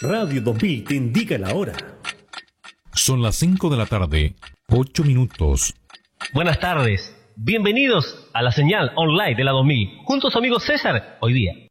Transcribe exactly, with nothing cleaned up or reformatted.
Radio dos mil te indica la hora. Son las cinco de la tarde, ocho minutos. Buenas tardes, bienvenidos a la señal online de la dos mil, junto a su amigo César, hoy día.